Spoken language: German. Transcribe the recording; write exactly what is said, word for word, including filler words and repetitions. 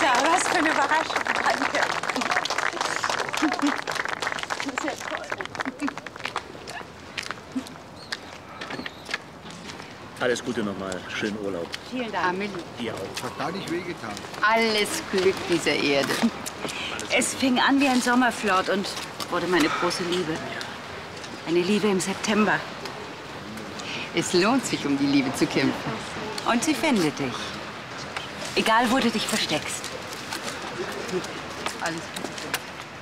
Anita, was für eine Überraschung. Danke. Das ist ja toll. Alles Gute nochmal. Schönen Urlaub. Vielen Dank. Amelie. Dir auch. Hat gar nicht wehgetan. Alles Glück dieser Erde. Es fing an wie ein Sommerflirt und wurde meine große Liebe. Eine Liebe im September. Es lohnt sich, um die Liebe zu kämpfen. Und sie findet dich. Egal, wo du dich versteckst. Alles Gute.